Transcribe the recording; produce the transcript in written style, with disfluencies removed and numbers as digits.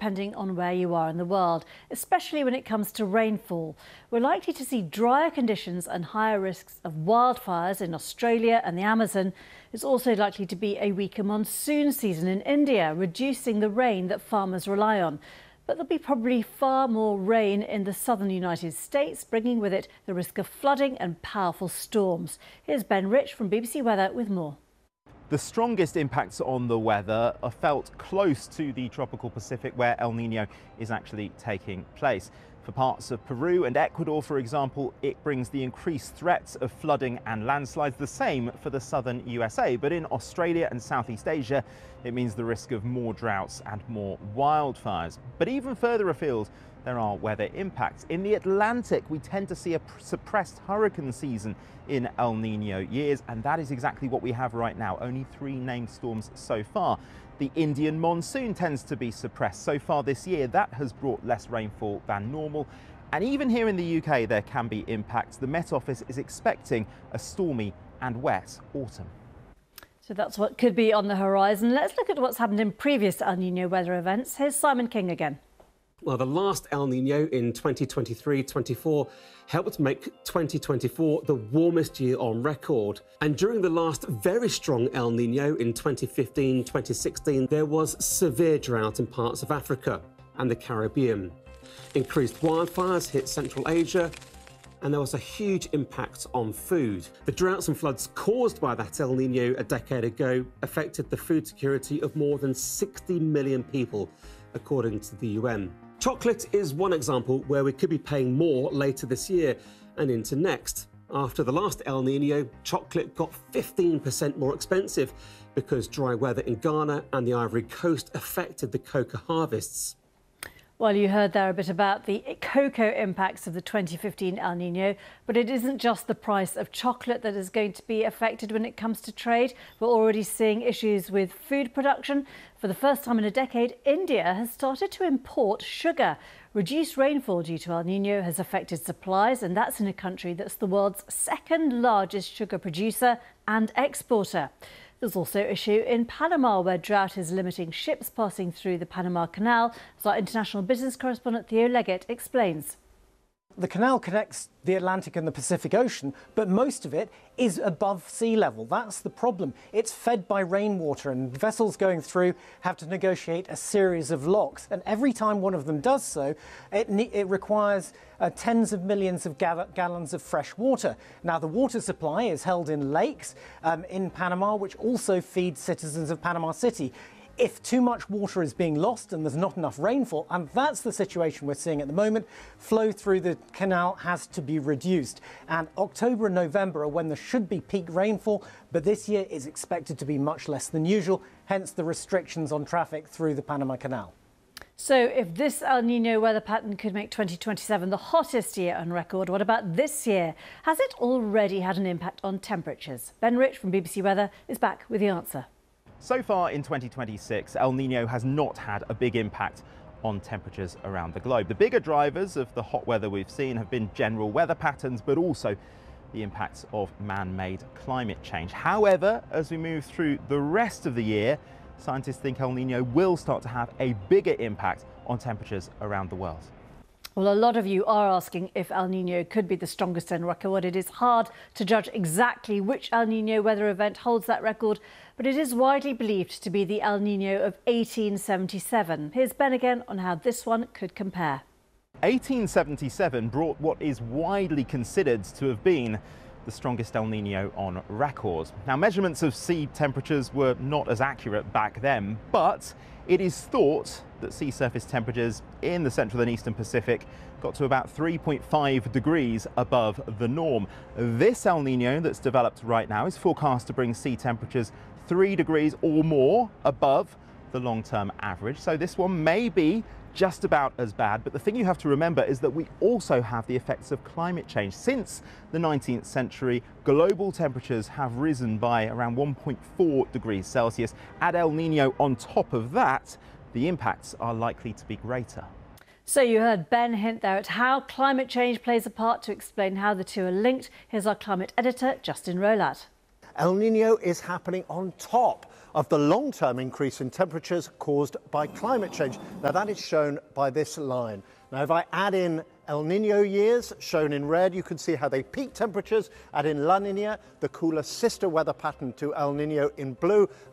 depending on where you are in the world, especially when it comes to rainfall. We're likely to see drier conditions and higher risks of wildfires in Australia and the Amazon. It's also likely to be a weaker monsoon season in India, reducing the rain that farmers rely on. But there'll be probably far more rain in the southern United States, bringing with it the risk of flooding and powerful storms. Here's Ben Rich from BBC Weather with more. The strongest impacts on the weather are felt close to the tropical Pacific, where El Niño is actually taking place. For parts of Peru and Ecuador, for example, it brings the increased threats of flooding and landslides, the same for the southern USA. But in Australia and Southeast Asia, it means the risk of more droughts and more wildfires. But even further afield, there are weather impacts. In the Atlantic, we tend to see a suppressed hurricane season in El Niño years, and that is exactly what we have right now. Only 3 named storms so far. The Indian monsoon tends to be suppressed. So far this year, that has brought less rainfall than normal. And even here in the UK, there can be impacts. The Met Office is expecting a stormy and wet autumn. So that's what could be on the horizon. Let's look at what's happened in previous El Niño weather events. Here's Simon King again. Well, the last El Niño in 2023-24 helped make 2024 the warmest year on record. And during the last very strong El Niño in 2015-2016, there was severe drought in parts of Africa and the Caribbean. Increased wildfires hit Central Asia, and there was a huge impact on food. The droughts and floods caused by that El Niño a decade ago affected the food security of more than 60 million people, according to the UN. Chocolate is one example where we could be paying more later this year and into next. After the last El Niño, chocolate got 15% more expensive because dry weather in Ghana and the Ivory Coast affected the cocoa harvests. Well, you heard there a bit about the cocoa impacts of the 2015 El Niño, but it isn't just the price of chocolate that is going to be affected when it comes to trade. We're already seeing issues with food production. For the first time in a decade, India has started to import sugar. Reduced rainfall due to El Niño has affected supplies, and that's in a country that's the world's second largest sugar producer and exporter. There's also an issue in Panama, where drought is limiting ships passing through the Panama Canal, as our international business correspondent Theo Leggett explains. The canal connects the Atlantic and the Pacific Ocean, but most of it is above sea level. That's the problem. It's fed by rainwater, and vessels going through have to negotiate a series of locks. And every time one of them does so, it requires tens of millions of gallons of fresh water. Now, the water supply is held in lakes in Panama, which also feed citizens of Panama City. If too much water is being lost and there's not enough rainfall, and that's the situation we're seeing at the moment, flow through the canal has to be reduced. And October and November are when there should be peak rainfall, but this year is expected to be much less than usual, hence the restrictions on traffic through the Panama Canal. So if this El Niño weather pattern could make 2027 the hottest year on record, what about this year? Has it already had an impact on temperatures? Ben Rich from BBC Weather is back with the answer. So far in 2026, El Niño has not had a big impact on temperatures around the globe. The bigger drivers of the hot weather we've seen have been general weather patterns, but also the impacts of man-made climate change. However, as we move through the rest of the year, scientists think El Niño will start to have a bigger impact on temperatures around the world. Well, a lot of you are asking if El Niño could be the strongest on record. It is hard to judge exactly which El Niño weather event holds that record, but it is widely believed to be the El Niño of 1877. Here's Ben again on how this one could compare. 1877 brought what is widely considered to have been the strongest El Niño on record. Now, measurements of sea temperatures were not as accurate back then, but it is thought that sea surface temperatures in the central and eastern Pacific got to about 3.5 degrees above the norm. This El Niño that's developed right now is forecast to bring sea temperatures 3 degrees or more above the long-term average. So this one may be just about as bad, but the thing you have to remember is that we also have the effects of climate change. Since the 19th century, global temperatures have risen by around 1.4 degrees Celsius. Add El Niño on top of that, the impacts are likely to be greater. So you heard Ben hint there at how climate change plays a part. To explain how the two are linked, here's our climate editor, Justin Rolat. El Niño is happening on top of the long-term increase in temperatures caused by climate change. Now that is shown by this line. Now if I add in El Nino years, shown in red, you can see how they peak temperatures. Add in La Nina, the cooler sister weather pattern to El Nino in blue,